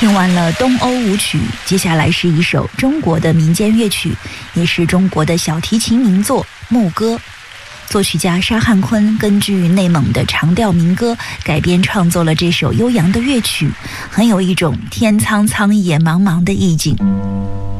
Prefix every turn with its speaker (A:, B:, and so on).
A: 听完了东欧舞曲，接下来是一首中国的民间乐曲，也是中国的小提琴名作《牧歌》。作曲家沙汉坤根据内蒙的长调民歌改编创作了这首悠扬的乐曲，很有一种天苍苍野茫茫的意境。